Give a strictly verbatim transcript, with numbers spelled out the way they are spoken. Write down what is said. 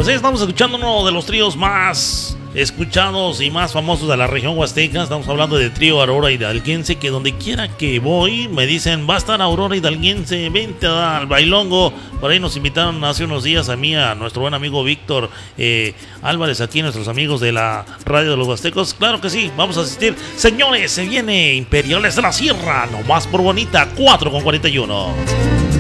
Pues ahí estamos escuchando uno de los tríos más escuchados y más famosos de la región huasteca. Estamos hablando de trío Aurora Hidalguense, que donde quiera que voy me dicen, va a estar Aurora Hidalguense, vente al bailongo. Por ahí nos invitaron hace unos días a mí, a nuestro buen amigo Víctor eh, Álvarez, aquí nuestros amigos de la radio de los Huastecos. Claro que sí, vamos a asistir. Señores, se viene Imperiales de la Sierra, nomás por bonita, cuatro con cuarenta y uno.